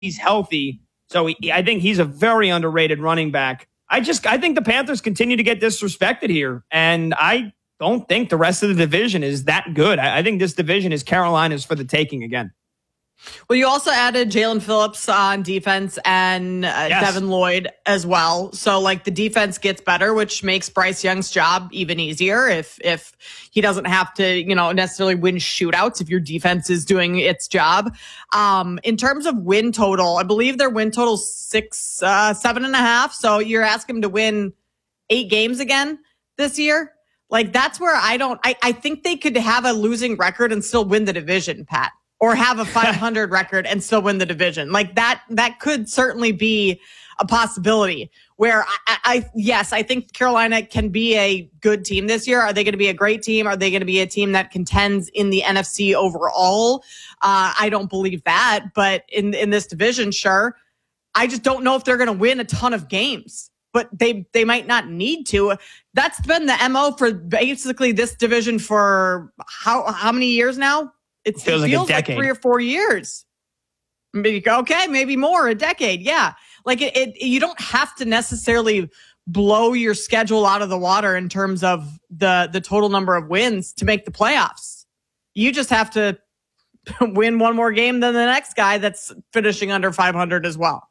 he's healthy. So I think he's a very underrated running back. I think the Panthers continue to get disrespected here. And I don't think the rest of the division is that good. I think this division is Carolina's for the taking again. Well, you also added Jalen Phillips on defense and yes. Devin Lloyd as well. So, like, the defense gets better, which makes Bryce Young's job even easier if he doesn't have to, necessarily win shootouts if your defense is doing its job. In terms of win total, I believe their win total is 7.5. So you're asking them to win 8 games again this year. Like, that's where I think they could have a losing record and still win the division, Pat. Or have a 500 record and still win the division. Like that could certainly be a possibility where I think Carolina can be a good team this year. Are they going to be a great team? Are they going to be a team that contends in the NFC overall? I don't believe that, but in this division, sure. I just don't know if they're going to win a ton of games, but they might not need to. That's been the MO for basically this division for how many years now? It feels like 3 or 4 years. Okay, maybe more, a decade. Yeah. Like you don't have to necessarily blow your schedule out of the water in terms of the total number of wins to make the playoffs. You just have to win one more game than the next guy that's finishing under 500 as well.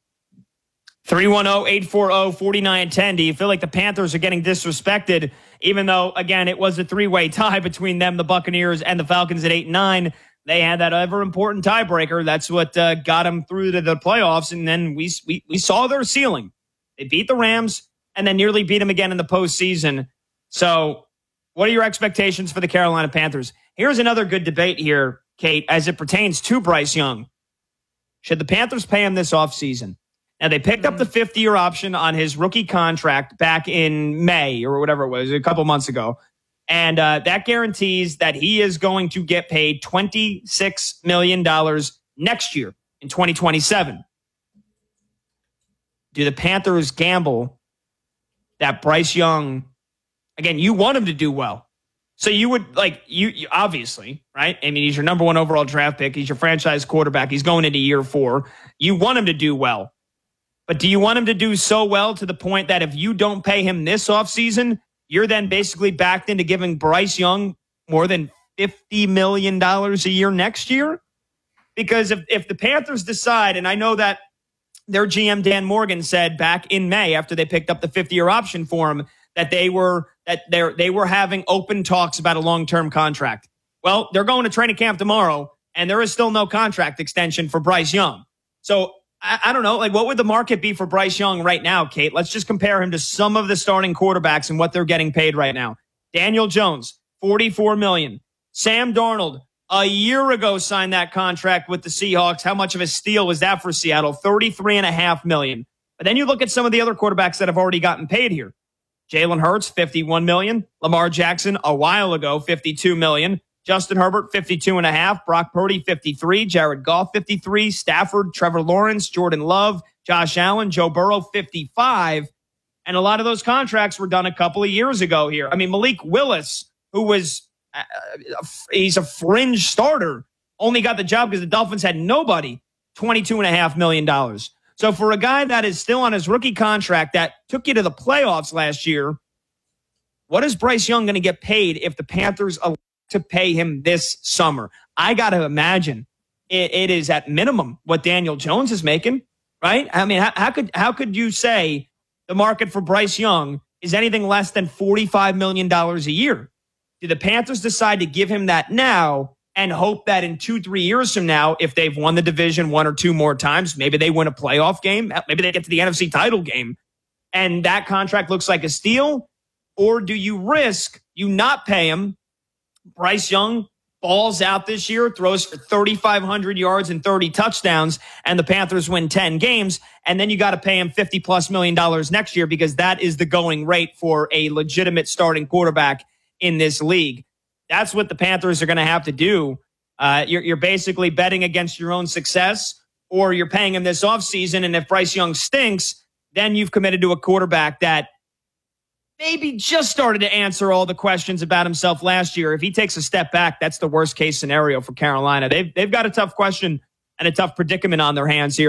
310-840-4910. Do you feel like the Panthers are getting disrespected, even though, again, it was a 3-way tie between them, the Buccaneers, and the Falcons at 8-9? They had that ever-important tiebreaker. That's what got them through to the playoffs, and then we saw their ceiling. They beat the Rams and then nearly beat them again in the postseason. So what are your expectations for the Carolina Panthers? Here's another good debate here, Kate, as it pertains to Bryce Young. Should the Panthers pay him this offseason? Now, they picked up the 50-year option on his rookie contract back in May or whatever it was, a couple months ago. And that guarantees that he is going to get paid $26 million next year in 2027. Do the Panthers gamble that Bryce Young, again, you want him to do well. So you would, you obviously, right? I mean, he's your number 1 overall draft pick. He's your franchise quarterback. He's going into year 4. You want him to do well. But do you want him to do so well to the point that if you don't pay him this offseason, you're then basically backed into giving Bryce Young more than $50 million a year next year? Because if the Panthers decide, and I know that their GM Dan Morgan said back in May after they picked up the 50-year option for him that they were having open talks about a long-term contract. Well, they're going to training camp tomorrow, and there is still no contract extension for Bryce Young. So I don't know, what would the market be for Bryce Young right now, Kate? Let's just compare him to some of the starting quarterbacks and what they're getting paid right now. Daniel Jones, $44 million. Sam Darnold, a year ago, signed that contract with the Seahawks. How much of a steal was that for Seattle? $33.5 million. But then you look at some of the other quarterbacks that have already gotten paid here. Jalen Hurts, $51 million. Lamar Jackson, a while ago, $52 million. Justin Herbert, 52.5. Brock Purdy, 53. Jared Goff, 53. Stafford, Trevor Lawrence, Jordan Love, Josh Allen, Joe Burrow, 55. And a lot of those contracts were done a couple of years ago here. I mean, Malik Willis, who was, he's a fringe starter, only got the job because the Dolphins had nobody, $22.5 million. So for a guy that is still on his rookie contract that took you to the playoffs last year, what is Bryce Young going to get paid if the Panthers elect to pay him this summer? I got to imagine it is at minimum what Daniel Jones is making, right? I mean, how could you say the market for Bryce Young is anything less than $45 million a year? Do the Panthers decide to give him that now and hope that in 2-3 years from now, if they've won the division 1 or 2 more times, maybe they win a playoff game, maybe they get to the NFC title game, and that contract looks like a steal? Or do you risk you not pay him? Bryce Young balls out this year, throws for 3,500 yards and 30 touchdowns, and the Panthers win 10 games, and then you got to pay him $50+ million next year because that is the going rate for a legitimate starting quarterback in this league. That's what the Panthers are going to have to do. You're basically betting against your own success, or you're paying him this offseason, and if Bryce Young stinks, then you've committed to a quarterback that maybe just started to answer all the questions about himself last year. If he takes a step back, that's the worst case scenario for Carolina. They've got a tough question and a tough predicament on their hands here.